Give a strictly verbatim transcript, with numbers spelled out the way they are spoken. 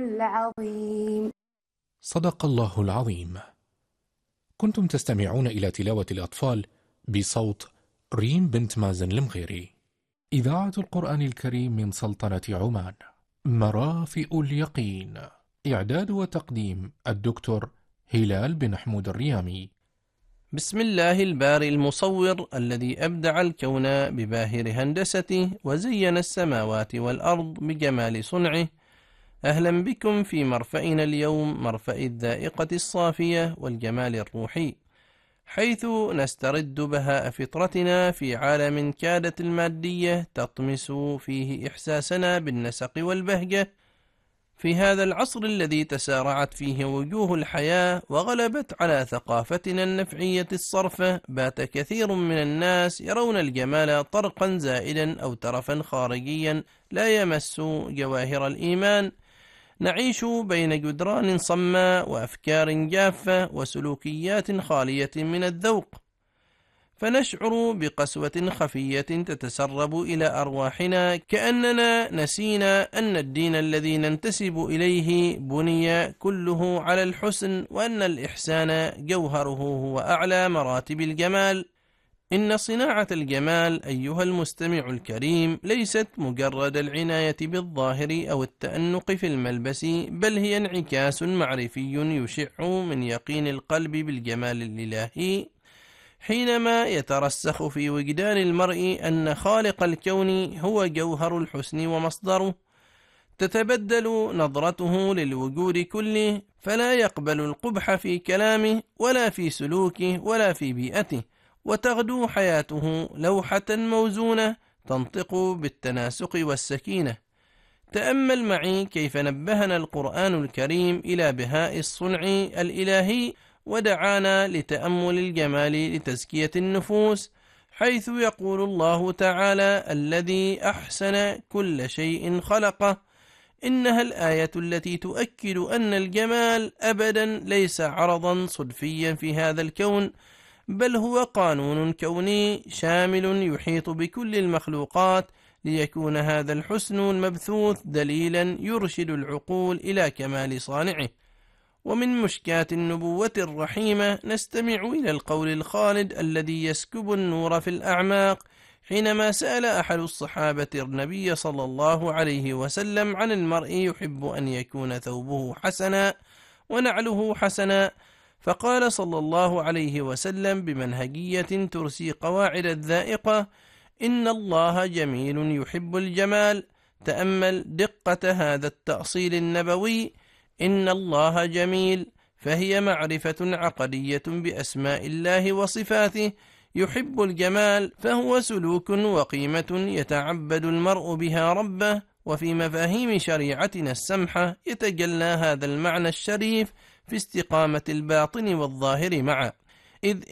العظيم. صدق الله العظيم. كنتم تستمعون إلى تلاوة الأطفال بصوت ريم بنت مازن المغيري. إذاعة القرآن الكريم من سلطنة عمان. مرافئ اليقين. إعداد وتقديم الدكتور هلال بن حمود الريامي. بسم الله الباري المصور الذي أبدع الكون بباهر هندسته وزين السماوات والأرض بجمال صنعه. أهلا بكم في مرفأنا اليوم، مرفأ الذائقة الصافية والجمال الروحي، حيث نسترد بهاء فطرتنا في عالم كادت المادية تطمس فيه إحساسنا بالنسق والبهجة. في هذا العصر الذي تسارعت فيه وجوه الحياة وغلبت على ثقافتنا النفعية الصرفة، بات كثير من الناس يرون الجمال طرقا زائدا أو ترفا خارجيا لا يمس جواهر الإيمان. نعيش بين جدران صماء وأفكار جافة وسلوكيات خالية من الذوق، فنشعر بقسوة خفية تتسرب إلى أرواحنا، كأننا نسينا أن الدين الذي ننتسب إليه بني كله على الحسن، وأن الإحسان جوهره هو أعلى مراتب الجمال. إن صناعة الجمال أيها المستمع الكريم ليست مجرد العناية بالظاهر أو التأنق في الملبس، بل هي انعكاس معرفي يشع من يقين القلب بالجمال الإلهي، حينما يترسخ في وجدان المرء أن خالق الكون هو جوهر الحسن ومصدره. تتبدل نظرته للوجود كله، فلا يقبل القبح في كلامه ولا في سلوكه ولا في بيئته، وتغدو حياته لوحة موزونة تنطق بالتناسق والسكينة. تأمل معي كيف نبهنا القرآن الكريم إلى بهاء الصنع الإلهي، ودعانا لتأمل الجمال لتزكية النفوس، حيث يقول الله تعالى: الذي أحسن كل شيء خلقه. إنها الآية التي تؤكد أن الجمال أبدا ليس عرضا صدفيا في هذا الكون، بل هو قانون كوني شامل يحيط بكل المخلوقات، ليكون هذا الحسن المبثوث دليلا يرشد العقول إلى كمال صانعه. ومن مشكات النبوة الرحيمة نستمع إلى القول الخالد الذي يسكب النور في الأعماق، حينما سأل أحد الصحابة النبي صلى الله عليه وسلم عن المرء يحب أن يكون ثوبه حسنا ونعله حسنا، فقال صلى الله عليه وسلم بمنهجية ترسي قواعد الذائقة: إن الله جميل يحب الجمال. تأمل دقة هذا التأصيل النبوي، إن الله جميل، فهي معرفة عقدية بأسماء الله وصفاته. يحب الجمال فهو سلوك وقيمة يتعبد المرء بها ربه، وفي مفاهيم شريعتنا السمحة يتجلى هذا المعنى الشريف في استقامة الباطن والظاهر معا، إذ